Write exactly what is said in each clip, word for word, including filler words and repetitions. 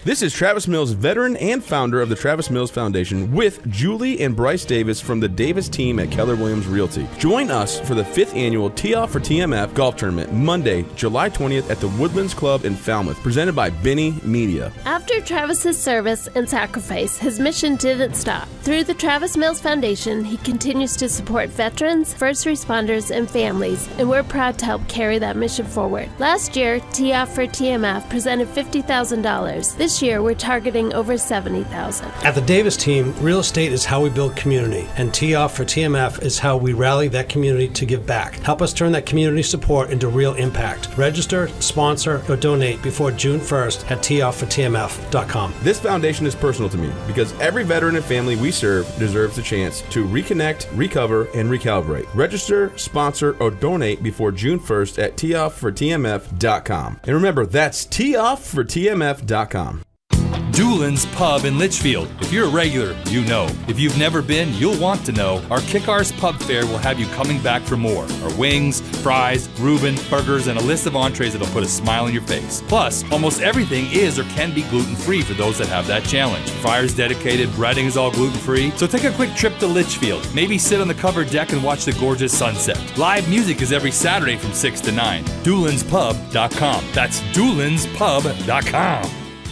This is Travis Mills, veteran and founder of the Travis Mills Foundation, with Julie and Bryce Davis from the Davis team at Keller Williams Realty. Join us for the fifth annual Tee Off for T M F golf tournament, Monday, July twentieth at the Woodlands Club in Falmouth, presented by Benny Media. After Travis's service and sacrifice, his mission didn't stop. Through the Travis Mills Foundation, he continues to support veterans, first responders, and families, and we're proud to help carry that mission forward. Last year, Tee Off for T M F presented fifty thousand dollars. This year, we're targeting over seventy thousand dollars. At the Davis team, real estate is how we build community, and Tee Off for T M F is how we rally that community to give back. Help us turn that community support into real impact. Register, sponsor, or donate before June first at tee off for T M F dot com. This foundation is personal to me because every veteran and family we serve deserves a chance to reconnect, recover, and recalibrate. Register, sponsor, or donate before June first at tee off for T M F dot com. And remember, that's tee off for T M F dot com. Doolin's Pub in Litchfield. If you're a regular, you know. If you've never been, you'll want to know. Our Kick-Arse Pub Fare will have you coming back for more. Our wings, fries, Reuben, burgers, and a list of entrees that'll put a smile on your face. Plus, almost everything is or can be gluten-free for those that have that challenge. Fryer's dedicated, breading is all gluten-free. So take a quick trip to Litchfield. Maybe sit on the covered deck and watch the gorgeous sunset. Live music is every Saturday from six to nine. doolins pub dot com. That's doolins pub dot com.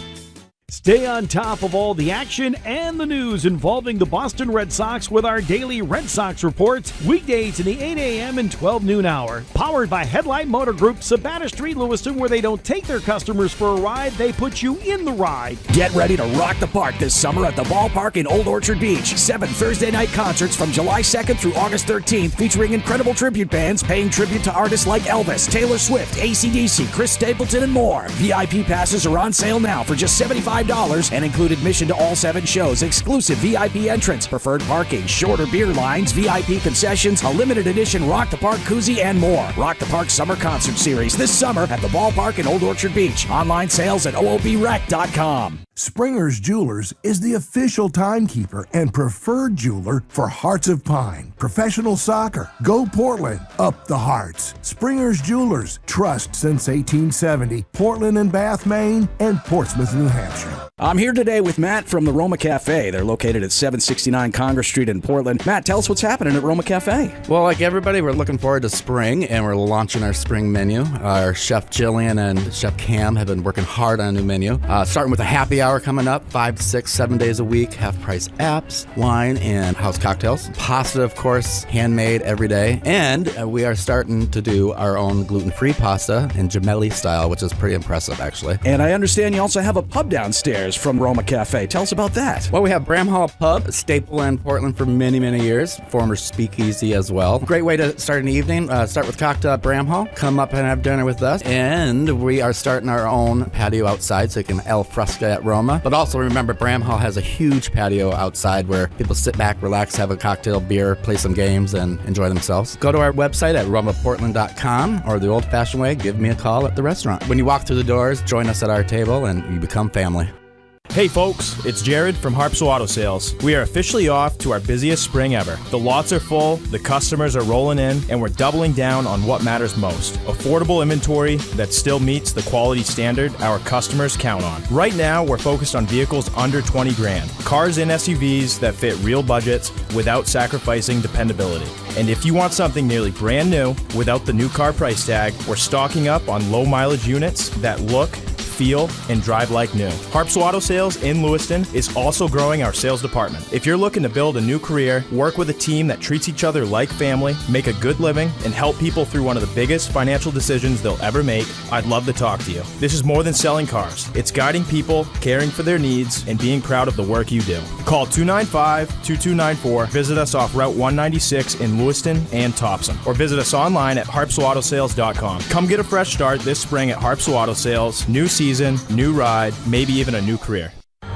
Stay on top of all the action and the news involving the Boston Red Sox with our daily Red Sox reports, weekdays in the eight a.m. and twelve noon hour. Powered by Headlight Motor Group, Sabata Street, Lewiston, where they don't take their customers for a ride, they put you in the ride. Get ready to rock the park this summer at the ballpark in Old Orchard Beach. Seven Thursday night concerts from July second through August thirteenth featuring incredible tribute bands paying tribute to artists like Elvis, Taylor Swift, A C D C, Chris Stapleton, and more. V I P passes are on sale now for just seventy-five dollars and include admission to all seven shows, exclusive V I P entrance, preferred parking, shorter beer lines, V I P concessions, a limited edition Rock the Park koozie, and more. Rock the Park Summer Concert Series this summer at the ballpark in Old Orchard Beach. Online sales at O O B rec dot com. Springer's Jewelers is the official timekeeper and preferred jeweler for Hearts of Pine. Professional soccer. Go Portland. Up the Hearts. Springer's Jewelers. Trust since eighteen seventy. Portland and Bath, Maine, and Portsmouth, New Hampshire. I'm here today with Matt from the Roma Cafe. They're located at seven sixty-nine Congress Street in Portland. Matt, tell us what's happening at Roma Cafe. Well, like everybody, we're looking forward to spring, and we're launching our spring menu. Our Chef Jillian and Chef Cam have been working hard on a new menu. Uh, starting with a happy hour coming up, five, six, seven days a week, half-price apps, wine, and house cocktails. Pasta, of course, handmade every day. And uh, we are starting to do our own gluten-free pasta in gemelli style, which is pretty impressive, actually. And I understand you also have a pub downstairs from Roma Cafe. Tell us about that. Well, we have Bramhall Pub, a staple in Portland for many, many years. Former speakeasy as well. Great way to start an evening. Uh, start with cocktail at Bramhall. Come up and have dinner with us. And we are starting our own patio outside, so you can al fresco at Roma. But also remember, Bramhall has a huge patio outside where people sit back, relax, have a cocktail, beer, play some games, and enjoy themselves. Go to our website at roma portland dot com, or the old-fashioned way, give me a call at the restaurant. When you walk through the doors, join us at our table, and you become family. Hey folks, it's Jared from Harps Auto Sales. We are officially off to our busiest spring ever. The lots are full, the customers are rolling in, and we're doubling down on what matters most. Affordable inventory that still meets the quality standard our customers count on. Right now, we're focused on vehicles under twenty grand. Cars and S U Vs that fit real budgets without sacrificing dependability. And if you want something nearly brand new without the new car price tag, we're stocking up on low mileage units that look, feel, and drive like new. Harpswell Auto Sales in Lewiston is also growing our sales department. If you're looking to build a new career, work with a team that treats each other like family, make a good living, and help people through one of the biggest financial decisions they'll ever make, I'd love to talk to you. This is more than selling cars. It's guiding people, caring for their needs, and being proud of the work you do. Call two nine five, two two nine four, visit us off Route one ninety-six in Lewiston and Topsom, or visit us online at harpswell auto sales dot com. Come get a fresh start this spring at Harpswell Auto Sales. New season. Season, new ride, maybe even a new career.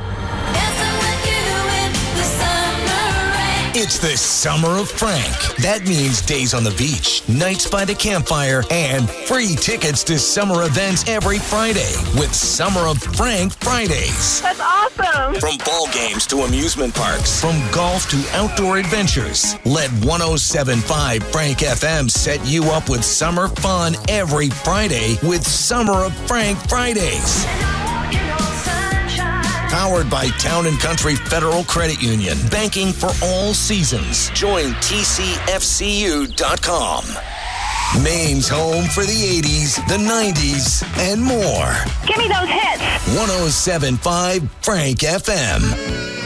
It's the summer of Frank. That means days on the beach, nights by the campfire, and free tickets to summer events every Friday with Summer of Frank Fridays. That's awesome. From ball games to amusement parks, from golf to outdoor adventures, let one oh seven point five Frank F M set you up with summer fun every Friday with Summer of Frank Fridays. Powered by Town and Country Federal Credit Union. Banking for all seasons. Join T C F C U dot com. Maine's home for the eighties, the nineties, and more. Give me those hits. one oh seven point five Frank F M.